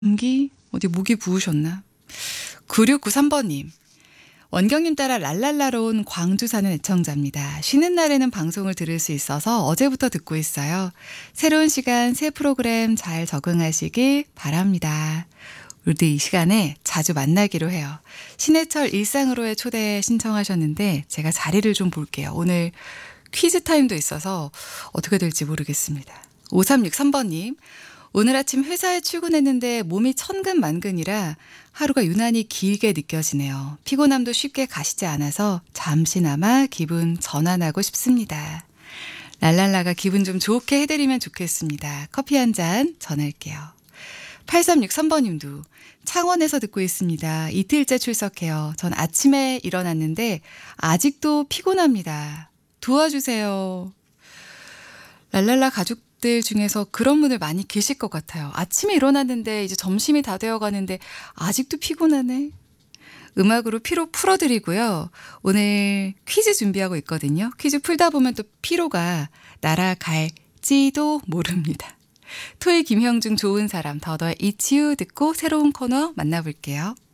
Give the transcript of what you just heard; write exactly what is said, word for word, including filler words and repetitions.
감기? 어디 목이 부으셨나? 구육구삼 번님. 원경님 따라 랄랄라로 온 광주 사는 애청자입니다. 쉬는 날에는 방송을 들을 수 있어서 어제부터 듣고 있어요. 새로운 시간, 새 프로그램 잘 적응하시길 바랍니다. 우리도 이 시간에 자주 만나기로 해요. 신해철 일상으로의 초대 신청하셨는데 제가 자리를 좀 볼게요. 오늘 퀴즈 타임도 있어서 어떻게 될지 모르겠습니다. 오삼육삼 번님. 오늘 아침 회사에 출근했는데 몸이 천근만근이라 하루가 유난히 길게 느껴지네요. 피곤함도 쉽게 가시지 않아서 잠시나마 기분 전환하고 싶습니다. 랄랄라가 기분 좀 좋게 해드리면 좋겠습니다. 커피 한 잔 전할게요. 팔삼육삼 번님도 창원에서 듣고 있습니다. 이틀째 출석해요. 전 아침에 일어났는데 아직도 피곤합니다. 도와주세요. 랄랄라 가족들 중에서 그런 분들 많이 계실 것 같아요. 아침에 일어났는데 이제 점심이 다 되어가는데 아직도 피곤하네. 음악으로 피로 풀어드리고요. 오늘 퀴즈 준비하고 있거든요. 퀴즈 풀다 보면 또 피로가 날아갈지도 모릅니다. 토이 김형중 좋은 사람 더더의 It's You 듣고 새로운 코너 만나볼게요.